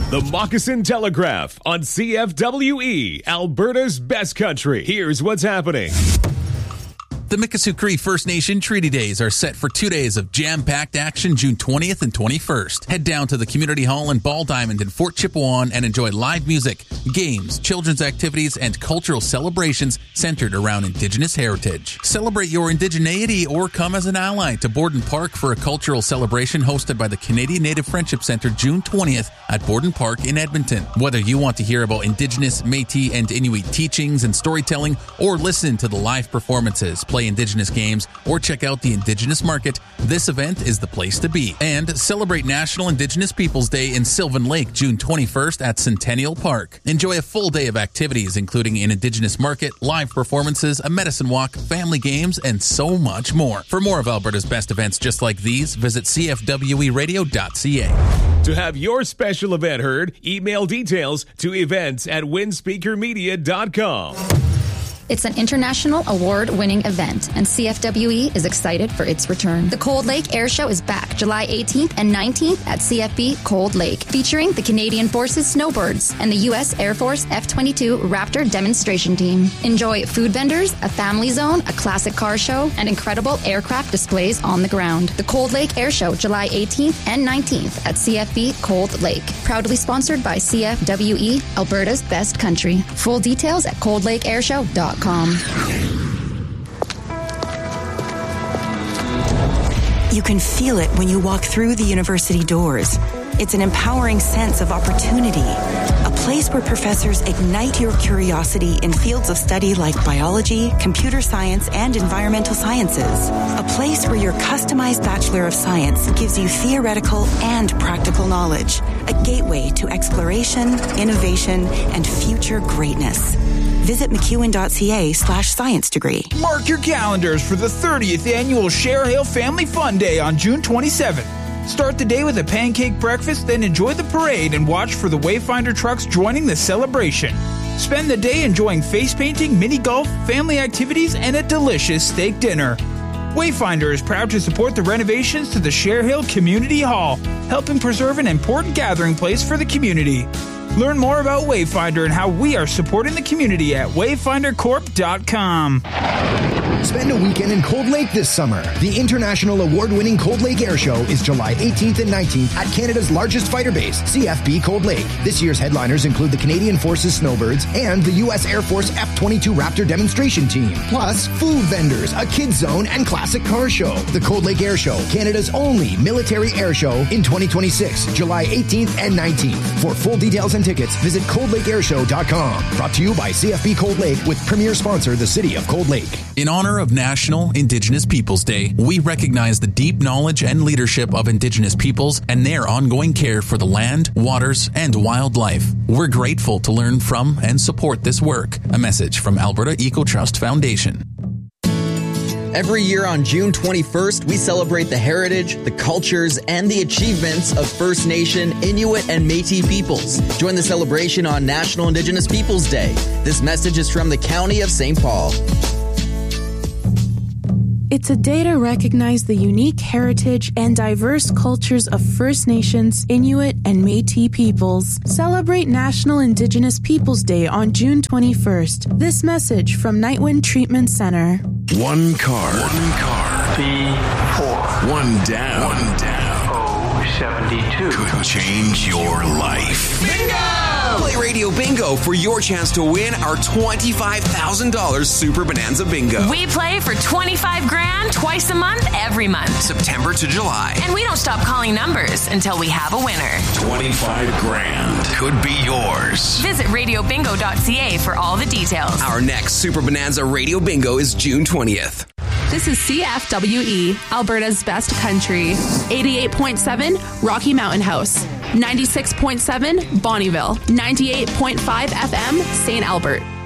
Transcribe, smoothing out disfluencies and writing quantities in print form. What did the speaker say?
The Moccasin Telegraph on CFWE, Alberta's best country. Here's what's happening. The Mikisew Cree First Nation Treaty Days are set for 2 days of jam-packed action June 20th and 21st. Head down to the Community Hall and Ball Diamond in Fort Chipewyan and enjoy live music, games, children's activities, and cultural celebrations centered around Indigenous heritage. Celebrate your indigeneity or come as an ally to Borden Park for a cultural celebration hosted by the Canadian Native Friendship Centre June 20th at Borden Park in Edmonton. Whether you want to hear about Indigenous, Métis, and Inuit teachings and storytelling or listen to the live performances, play Indigenous games, or check out the Indigenous Market, this event is the place to be. And celebrate National Indigenous Peoples Day in Sylvan Lake June 21st at Centennial Park. Enjoy a full day of activities including an Indigenous Market, live performances, a medicine walk, family games, and so much more. For more of Alberta's best events just like these, visit cfweradio.ca. To have your special event heard, email details to events@windspeakermedia.com. It's an international award-winning event, and CFWE is excited for its return. The Cold Lake Air Show is back July 18th and 19th at CFB Cold Lake, featuring the Canadian Forces Snowbirds and the U.S. Air Force F-22 Raptor demonstration team. Enjoy food vendors, a family zone, a classic car show, and incredible aircraft displays on the ground. The Cold Lake Air Show, July 18th and 19th at CFB Cold Lake. Proudly sponsored by CFWE, Alberta's best country. Full details at coldlakeairshow.com. You can feel it when you walk through the university doors. It's an empowering sense of opportunity, a place where professors ignite your curiosity in fields of study like biology, computer science, and environmental sciences. A place where your customized Bachelor of Science gives you theoretical and practical knowledge, a gateway to exploration, innovation, and future greatness. Visit mcewen.ca/science degree. Mark your calendars for the 30th annual Share Hill Family Fun Day on June 27th. Start the day with a pancake breakfast, then enjoy the parade and watch for the Wayfinder trucks joining the celebration. Spend the day enjoying face painting, mini golf, family activities, and a delicious steak dinner. Wayfinder is proud to support the renovations to the Share Hill Community Hall, helping preserve an important gathering place for the community. Learn more about Wayfinder and how we are supporting the community at wayfindercorp.com. Spend a weekend in Cold Lake this summer. The international award-winning Cold Lake Air Show is July 18th and 19th at Canada's largest fighter base, CFB Cold Lake. This year's headliners include the Canadian Forces Snowbirds and the U.S. Air Force F-22 Raptor demonstration team. Plus, food vendors, a kids zone, and classic car show. The Cold Lake Air Show, Canada's only military air show in 2026, July 18th and 19th. For full details and tickets, visit coldlakeairshow.com. Brought to you by CFB Cold Lake with premier sponsor, the City of Cold Lake. In honor of National Indigenous Peoples Day, we recognize the deep knowledge and leadership of Indigenous peoples and their ongoing care for the land, waters, and wildlife. We're grateful to learn from and support this work. A message from Alberta Eco Trust Foundation. Every year on June 21st, we celebrate the heritage, the cultures, and the achievements of First Nation, Inuit, and Métis peoples. Join the celebration on National Indigenous Peoples Day. This message is from the County of St. Paul. It's a day to recognize the unique heritage and diverse cultures of First Nations, Inuit, and Métis peoples. Celebrate National Indigenous Peoples Day on June 21st. This message from Nightwind Treatment Center. One card. B4. One down. 072. Could change your life. Bingo! Play Radio Bingo for your chance to win our $25,000 Super Bonanza Bingo. We play for $25,000 twice a month, every month. September to July. And we don't stop calling numbers until we have a winner. $25,000 could be yours. Visit radiobingo.ca for all the details. Our next Super Bonanza Radio Bingo is June 20th. This is CFWE, Alberta's best country. 88.7 Rocky Mountain House. 96.7 Bonnyville. 98.5 FM St. Albert.